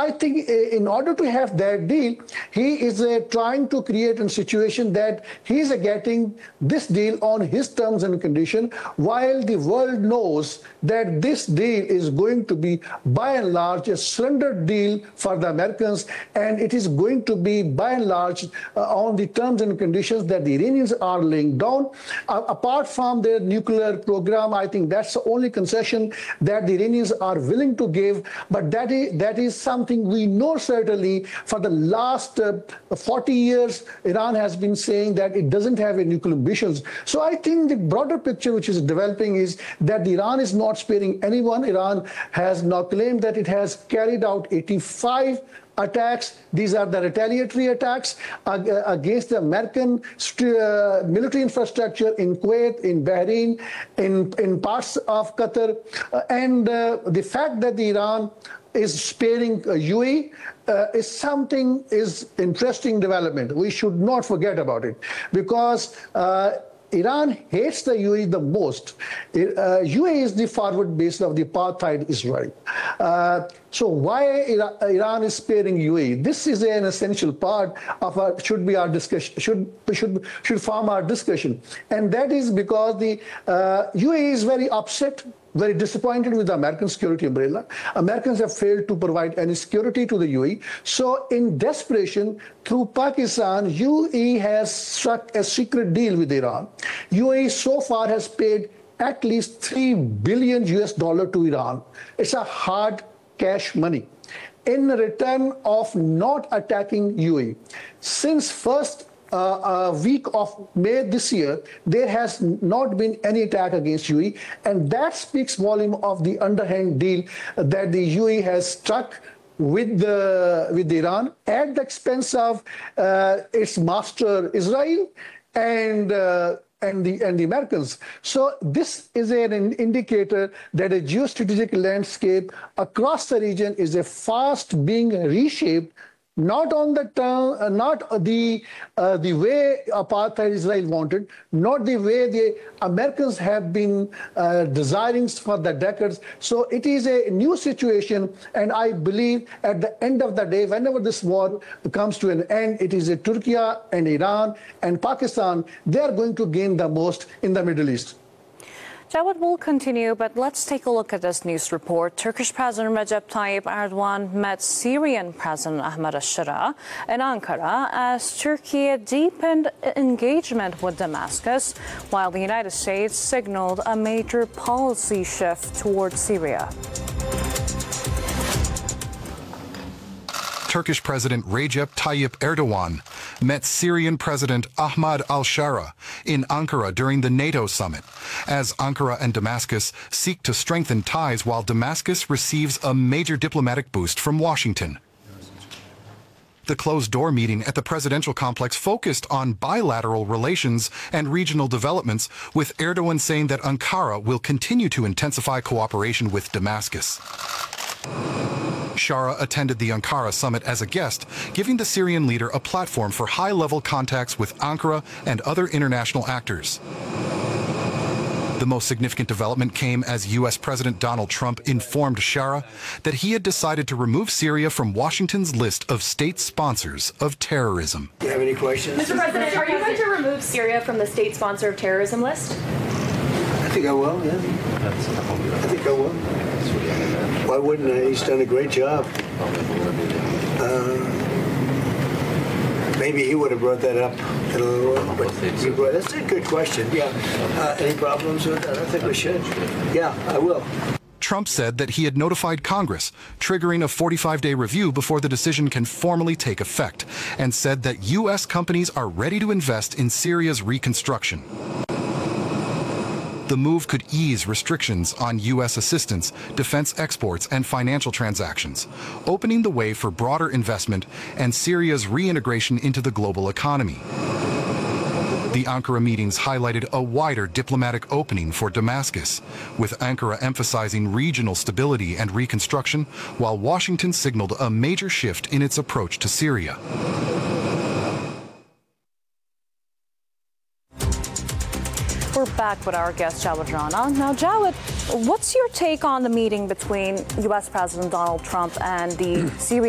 I think in order to have that deal, he is trying to create a situation that he is getting this deal on his terms and conditions, while the world knows that this deal is going to be, by and large, a surrender deal for the Americans, and it is going to be, by and large, on the terms and conditions that the Iranians are laying down. Apart from their nuclear program, I think that's the only concession that the Iranians are willing to give, but that is something we know certainly. For the last 40 years, Iran has been saying that it doesn't have any nuclear ambitions. So I think the broader picture which is developing is that Iran is not sparing anyone. Iran has now claimed that it has carried out 85 attacks. These are the retaliatory attacks against the American military infrastructure in Kuwait, in Bahrain, in parts of Qatar. And the fact that Iran is sparing UAE is interesting development. We should not forget about it, because Iran hates the UAE the most. UAE is the forward base of the apartheid Israel. So why Iran is sparing UAE? This is an essential part of should be our discussion. Should form our discussion, and that is because the UAE is very upset, very disappointed with the American security umbrella. Americans have failed to provide any security to the UAE. So in desperation, through Pakistan, UAE has struck a secret deal with Iran. UAE so far has paid at least $3 billion to Iran. It's a hard cash money in return of not attacking UAE. Since first week of May this year, there has not been any attack against UAE, and that speaks volume of the underhand deal that the UAE has struck with Iran at the expense of its master Israel and the Americans. So this is an indicator that a geostrategic landscape across the region is a fast being reshaped, not on the term, not the way apartheid Israel wanted, not the way the Americans have been desiring for the decades. So it is a new situation, and I believe at the end of the day, whenever this war comes to an end, it is Turkey and Iran and Pakistan. They are going to gain the most in the Middle East. Jawad will continue, but let's take a look at this news report. Turkish President Recep Tayyip Erdogan met Syrian President Ahmed al-Shara in Ankara as Turkey deepened engagement with Damascus, while the United States signaled a major policy shift towards Syria. Turkish President Recep Tayyip Erdogan met Syrian President Ahmed al-Shara in Ankara during the NATO summit, as Ankara and Damascus seek to strengthen ties while Damascus receives a major diplomatic boost from Washington. The closed-door meeting at the presidential complex focused on bilateral relations and regional developments, with Erdogan saying that Ankara will continue to intensify cooperation with Damascus. Shara attended the Ankara summit as a guest, giving the Syrian leader a platform for high-level contacts with Ankara and other international actors. The most significant development came as U.S. President Donald Trump informed Shara that he had decided to remove Syria from Washington's list of state sponsors of terrorism. Do you have any questions? Mr. President, are you going to remove Syria from the state sponsor of terrorism list? I think I will, yeah. I think I will. Why wouldn't I? He's done a great job. Maybe he would have brought that up in a little while, but that's a good question. Yeah. Any problems with that? I think we should. Yeah, I will. Trump said that he had notified Congress, triggering a 45-day review before the decision can formally take effect, and said that U.S. companies are ready to invest in Syria's reconstruction. The move could ease restrictions on U.S. assistance, defense exports, and financial transactions, opening the way for broader investment and Syria's reintegration into the global economy. The Ankara meetings highlighted a wider diplomatic opening for Damascus, with Ankara emphasizing regional stability and reconstruction, while Washington signaled a major shift in its approach to Syria. We're back with our guest, Jawad Rana. Now, Jawad, what's your take on the meeting between U.S. President Donald Trump and the Syrian